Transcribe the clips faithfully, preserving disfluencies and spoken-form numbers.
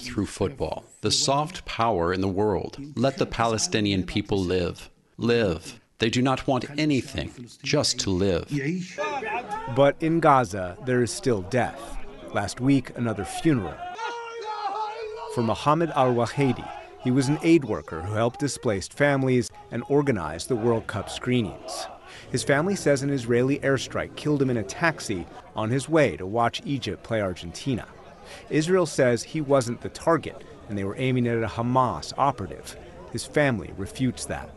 through football, the soft power in the world. Let the Palestinian people live. Live. They do not want anything, just to live. But in Gaza, there is still death. Last week, another funeral. For Mohammed al-Wahidi, he was an aid worker who helped displaced families and organized the World Cup screenings. His family says an Israeli airstrike killed him in a taxi on his way to watch Egypt play Argentina. Israel says he wasn't the target, and they were aiming at a Hamas operative. His family refutes that.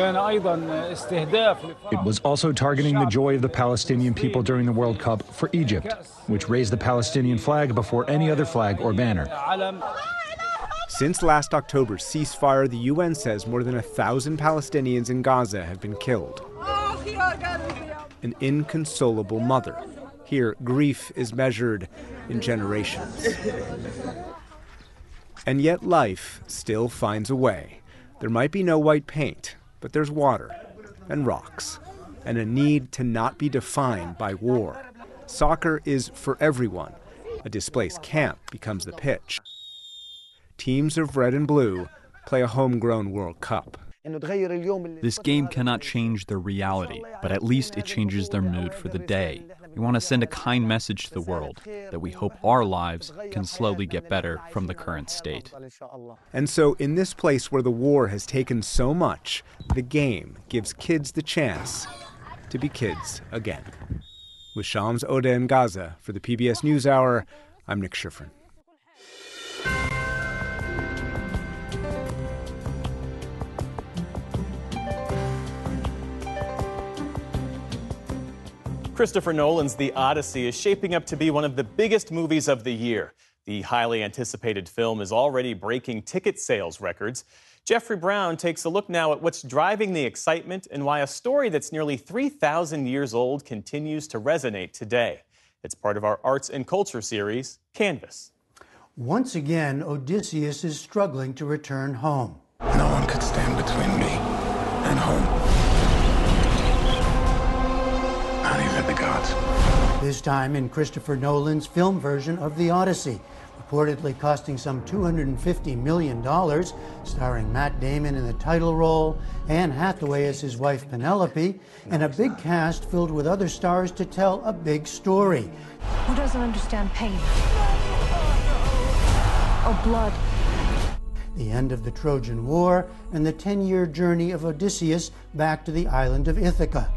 It was also targeting the joy of the Palestinian people during the World Cup for Egypt, which raised the Palestinian flag before any other flag or banner. Since last October's ceasefire, the U N says more than a thousand Palestinians in Gaza have been killed. An inconsolable mother. Here, grief is measured in generations. And yet life still finds a way. There might be no white paint, but there's water and rocks and a need to not be defined by war. Soccer is for everyone. A displaced camp becomes the pitch. Teams of red and blue play a homegrown World Cup. This game cannot change their reality, but at least it changes their mood for the day. We want to send a kind message to the world that we hope our lives can slowly get better from the current state. And so in this place where the war has taken so much, the game gives kids the chance to be kids again. With Shams Oda in Gaza for the P B S NewsHour, I'm Nick Schifrin. Christopher Nolan's The Odyssey is shaping up to be one of the biggest movies of the year. The highly anticipated film is already breaking ticket sales records. Jeffrey Brown takes a look now at what's driving the excitement and why a story that's nearly three thousand years old continues to resonate today. It's part of our arts and culture series, Canvas. Once again, Odysseus is struggling to return home. No one could stand between me and home. Not even the gods. This time in Christopher Nolan's film version of The Odyssey, reportedly costing some two hundred fifty million dollars, starring Matt Damon in the title role, Anne Hathaway as his wife Penelope, and a big cast filled with other stars to tell a big story. Who doesn't understand pain? Or blood? The end of the Trojan War and the ten-year journey of Odysseus back to the island of Ithaca.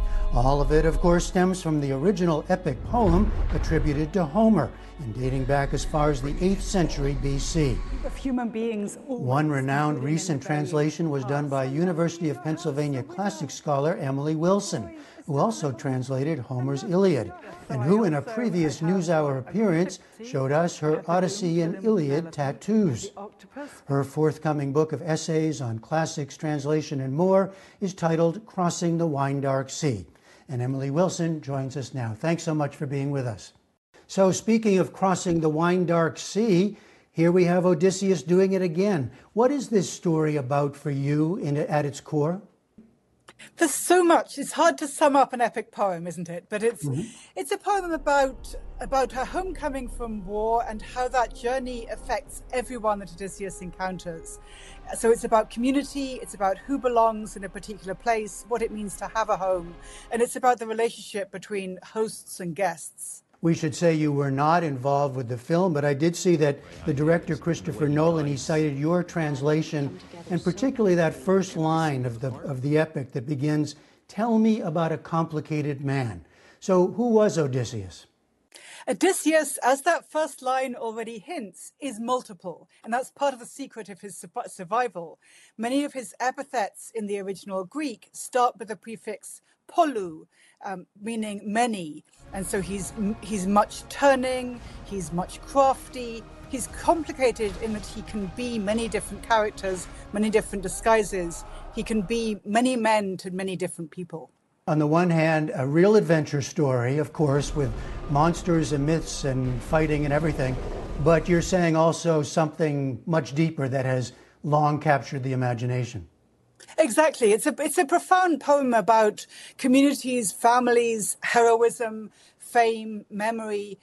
All of it, of course, stems from the original epic poem attributed to Homer and dating back as far as the eighth century B C. Of human beings. One renowned recent translation was done by University of Pennsylvania classics scholar Emily Wilson, who also translated Homer's Iliad, and who in a previous NewsHour appearance showed us her Odyssey and Iliad tattoos. Her forthcoming book of essays on classics, translation, and more is titled Crossing the Wine-Dark Sea. And Emily Wilson joins us now. Thanks so much for being with us. So speaking of crossing the wine-dark sea, here we have Odysseus doing it again. What is this story about for you in, at its core? There's so much. It's hard to sum up an epic poem, isn't it? But it's mm-hmm. it's a poem about about her homecoming from war and how that journey affects everyone that Odysseus encounters. So it's about community, it's about who belongs in a particular place, what it means to have a home, and it's about the relationship between hosts and guests. We should say you were not involved with the film, but I did see that the director, Christopher Nolan, he cited your translation, and particularly that first line of the of the epic that begins, "Tell me about a complicated man." So who was Odysseus? Odysseus, as that first line already hints, is multiple, and that's part of the secret of his survival. Many of his epithets in the original Greek start with the prefix polou, um, meaning many. And so he's he's much turning, he's much crafty, he's complicated in that he can be many different characters, many different disguises. He can be many men to many different people. On the one hand, a real adventure story, of course, with monsters and myths and fighting and everything. But you're saying also something much deeper that has long captured the imagination. Exactly. It's a it's a profound poem about communities, families, heroism, fame, memory.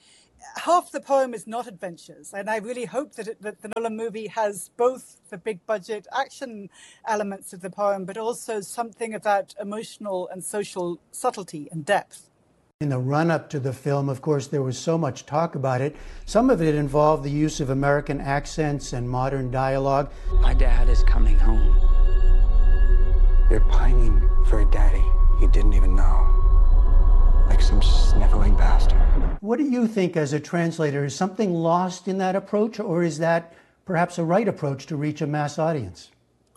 half the poem is not adventures, and I really hope that, it, that the Nolan movie has both the big budget action elements of the poem, but also something of that emotional and social subtlety and depth. In the run-up to the film, of course, there was so much talk about it. Some of it involved the use of American accents and modern dialogue. My dad is coming home. You're pining for a daddy you didn't even know. Like some sniveling bastard. What do you think as a translator? Is something lost in that approach, or is that perhaps a right approach to reach a mass audience?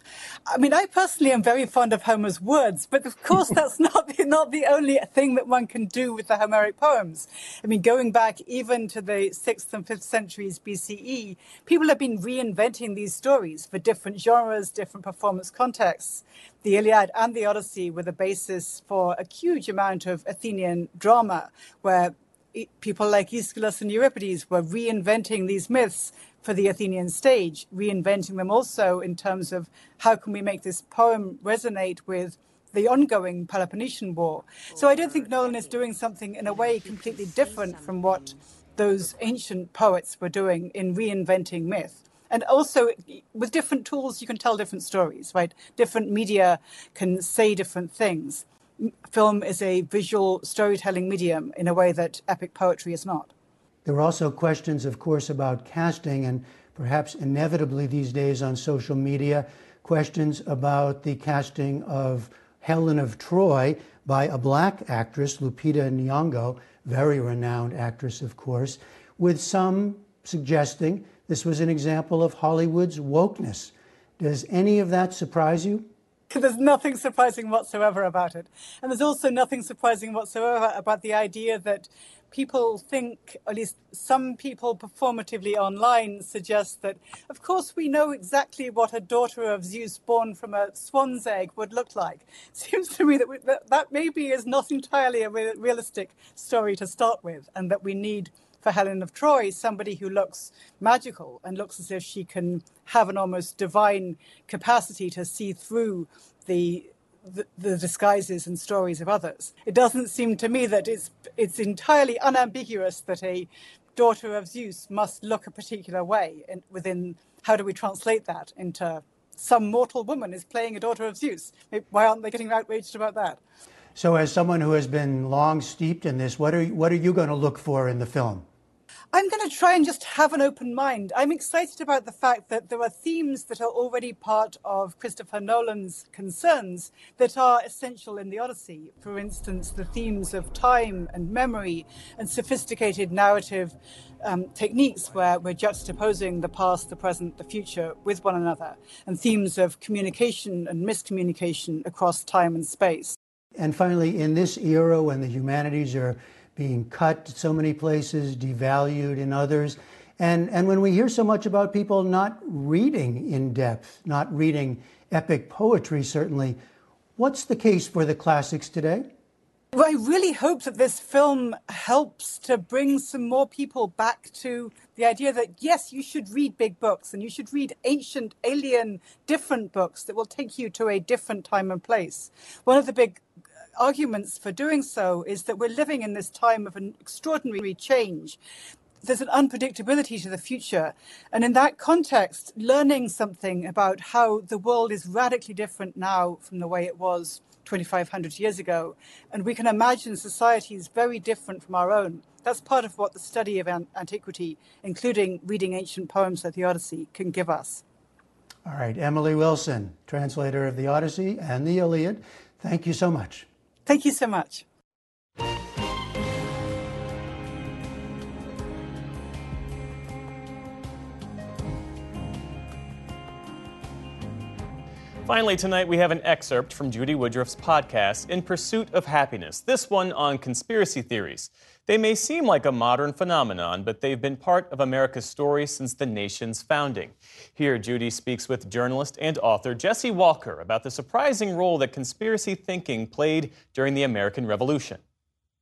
I mean, I personally am very fond of Homer's words, but of course that's not the, not the only thing that one can do with the Homeric poems. I mean, going back even to the sixth and fifth centuries B C E, people have been reinventing these stories for different genres, different performance contexts. The Iliad and the Odyssey were the basis for a huge amount of Athenian drama, where people like Aeschylus and Euripides were reinventing these myths for the Athenian stage, reinventing them also in terms of how can we make this poem resonate with the ongoing Peloponnesian War. So I don't think Nolan is doing something in a way completely different from what those ancient poets were doing in reinventing myth. And also, with different tools, you can tell different stories, right? Different media can say different things. Film is a visual storytelling medium in a way that epic poetry is not. There were also questions, of course, about casting, and perhaps inevitably these days on social media, questions about the casting of Helen of Troy by a black actress, Lupita Nyong'o, very renowned actress, of course, with some suggesting this was an example of Hollywood's wokeness. Does any of that surprise you? There's nothing surprising whatsoever about it. And there's also nothing surprising whatsoever about the idea that people think, at least some people performatively online suggest that, of course, we know exactly what a daughter of Zeus born from a swan's egg would look like. Seems to me that we, that, that maybe is not entirely a re- realistic story to start with, and that we need, for Helen of Troy, somebody who looks magical and looks as if she can have an almost divine capacity to see through the The, the disguises and stories of others. It doesn't seem to me that it's it's entirely unambiguous that a daughter of Zeus must look a particular way. And within, how do we translate that into some mortal woman is playing a daughter of Zeus? Why aren't they getting outraged about that? So, as someone who has been long steeped in this, what are what are you going to look for in the film? I'm going to try and just have an open mind. I'm excited about the fact that there are themes that are already part of Christopher Nolan's concerns that are essential in the Odyssey. For instance, the themes of time and memory and sophisticated narrative um, techniques where we're juxtaposing the past, the present, the future with one another, and themes of communication and miscommunication across time and space. And finally, in this era when the humanities are being cut in so many places, devalued in others. And, and when we hear so much about people not reading in depth, not reading epic poetry, certainly, what's the case for the classics today? Well, I really hope that this film helps to bring some more people back to the idea that, yes, you should read big books and you should read ancient, alien, different books that will take you to a different time and place. One of the big arguments for doing so is that we're living in this time of an extraordinary change. There's an unpredictability to the future. And in that context, learning something about how the world is radically different now from the way it was twenty-five hundred years ago, and we can imagine societies very different from our own. That's part of what the study of an- antiquity, including reading ancient poems like the Odyssey, can give us. All right, Emily Wilson, translator of the Odyssey and the Iliad, thank you so much. Thank you so much. Finally, tonight we have an excerpt from Judy Woodruff's podcast, In Pursuit of Happiness, this one on conspiracy theories. They may seem like a modern phenomenon, but they've been part of America's story since the nation's founding. Here, Judy speaks with journalist and author Jesse Walker about the surprising role that conspiracy thinking played during the American Revolution.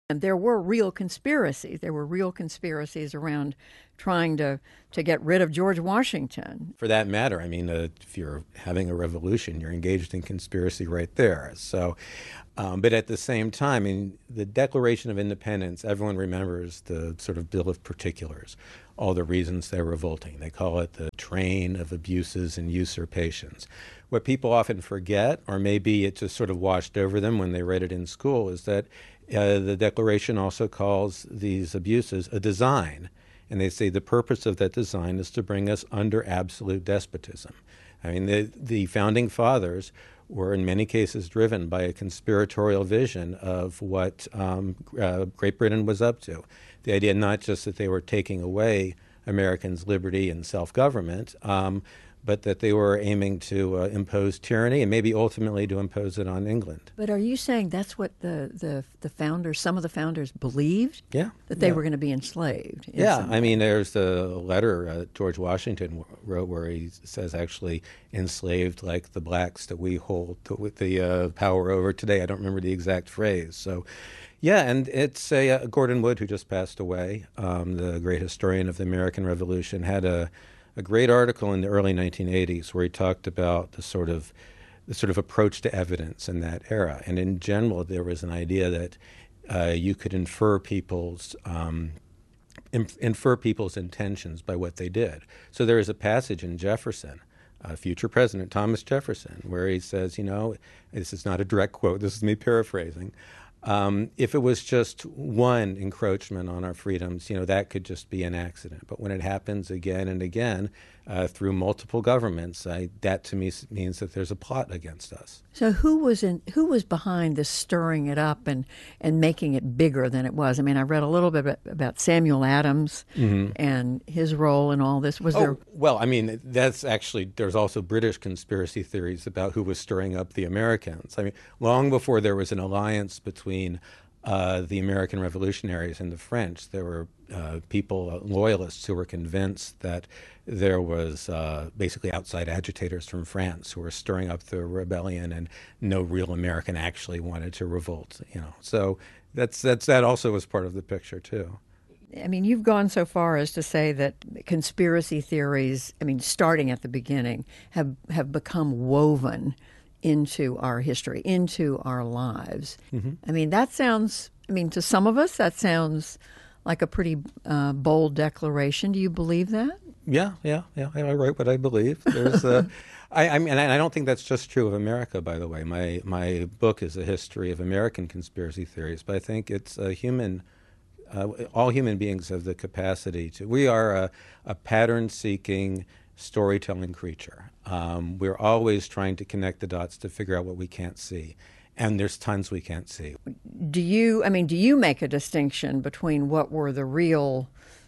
And there were real conspiracies. There were real conspiracies around trying to, to get rid of George Washington. For that matter, I mean, uh, if you're having a revolution, you're engaged in conspiracy right there. So, um, but at the same time, I mean, the Declaration of Independence, everyone remembers the sort of Bill of Particulars, all the reasons they're revolting. They call it the train of abuses and usurpations. What people often forget, or maybe it just sort of washed over them when they read it in school, is that Uh, the Declaration also calls these abuses a design. And they say the purpose of that design is to bring us under absolute despotism. I mean, the, the Founding Fathers were in many cases driven by a conspiratorial vision of what um, uh, Great Britain was up to. The idea not just that they were taking away Americans' liberty and self-government, um, but that they were aiming to uh, impose tyranny and maybe ultimately to impose it on England. But are you saying that's what the, the, the founders, some of the founders believed? Yeah. That they yeah. were going to be enslaved? Yeah. I mean, there's a letter uh, George Washington wrote where he says actually enslaved like the blacks that we hold the, with the uh, power over today. I don't remember the exact phrase. So, yeah, and it's a, uh, Gordon Wood, who just passed away, um, the great historian of the American Revolution, had a a great article in the early nineteen eighties where he talked about the sort of the sort of approach to evidence in that era. And in general, there was an idea that uh, you could infer people's um, inf- infer people's intentions by what they did. So there is a passage in Jefferson, uh, future President Thomas Jefferson, where he says, you know, this is not a direct quote, this is me paraphrasing, Um, if it was just one encroachment on our freedoms, you know, that could just be an accident. But when it happens again and again uh, through multiple governments, I, that to me means that there's a plot against us. So who was in, who was behind this stirring it up and, and making it bigger than it was? I mean, I read a little bit about Samuel Adams mm-hmm. and his role in all this. Was oh, there? Well, I mean, that's actually, there's also British conspiracy theories about who was stirring up the Americans. I mean, long before there was an alliance between Between uh, the American revolutionaries and the French, there were uh, people, uh, loyalists, who were convinced that there was uh, basically outside agitators from France who were stirring up the rebellion, and no real American actually wanted to revolt. You know, so that's that's that also was part of the picture too. I mean, you've gone so far as to say that conspiracy theories, I mean, starting at the beginning, have have become woven into our history, into our lives. Mm-hmm. I mean, that sounds, I mean, to some of us, that sounds like a pretty uh, bold declaration. Do you believe that? Yeah, yeah, yeah. I write what I believe. There's a, I, I mean, and I don't think that's just true of America, by the way. My my book is a history of American conspiracy theories, but I think it's a human, uh, all human beings have the capacity to, we are a, a pattern-seeking, storytelling creature. Um, we're always trying to connect the dots to figure out what we can't see. And there's tons we can't see. Do you, I mean, do you make a distinction between what were the real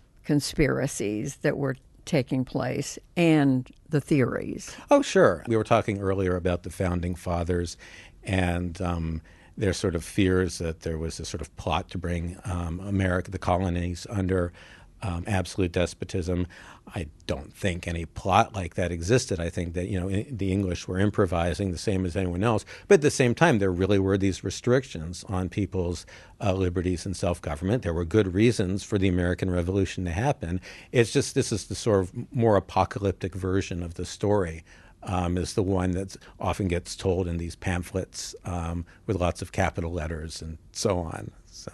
conspiracies that were taking place and the theories? Oh, sure. We were talking earlier about the Founding Fathers and um, their sort of fears that there was a sort of plot to bring um, America, the colonies, under Um, absolute despotism. I don't think any plot like that existed. I think that, you know, in, the English were improvising the same as anyone else. But at the same time, there really were these restrictions on people's uh, liberties and self-government. There were good reasons for the American Revolution to happen. It's just this is the sort of more apocalyptic version of the story. Um, is the one that often gets told in these pamphlets um, with lots of capital letters and so on. So.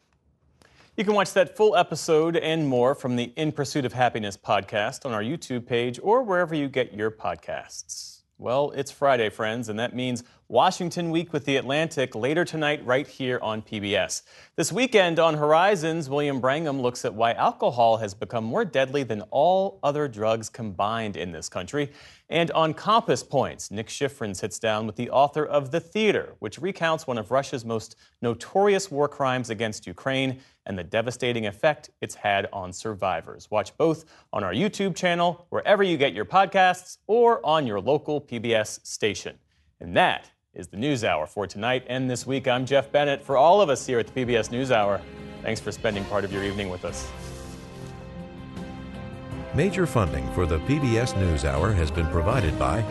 You can watch that full episode and more from the In Pursuit of Happiness podcast on our YouTube page or wherever you get your podcasts. Well, it's Friday, friends, and that means Washington Week with The Atlantic later tonight right here on P B S. This weekend on Horizons, William Brangham looks at why alcohol has become more deadly than all other drugs combined in this country. And on Compass Points, Nick Schifrin sits down with the author of The Theater, which recounts one of Russia's most notorious war crimes against Ukraine and the devastating effect it's had on survivors. Watch both on our YouTube channel, wherever you get your podcasts, or on your local P B S station. And that is the NewsHour for tonight and this week. I'm Jeff Bennett. For all of us here at the P B S NewsHour, thanks for spending part of your evening with us. Major funding for the P B S NewsHour has been provided by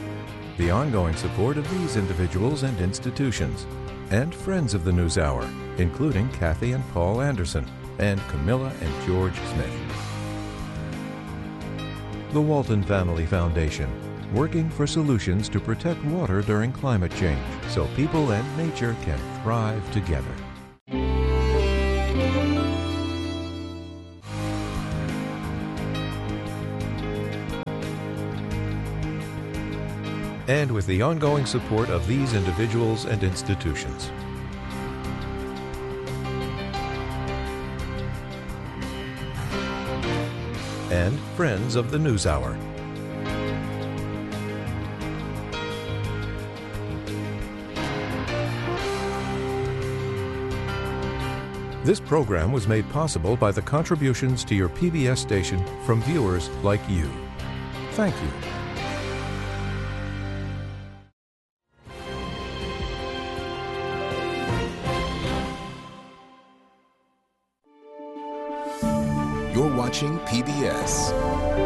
the ongoing support of these individuals and institutions and friends of the NewsHour. including Kathy and Paul Anderson and Camilla and George Smith. The Walton Family Foundation, working for solutions to protect water during climate change so people and nature can thrive together. And with the ongoing support of these individuals and institutions. And friends of the NewsHour. This program was made possible by the contributions to your P B S station from viewers like you. Thank you. You're watching P B S.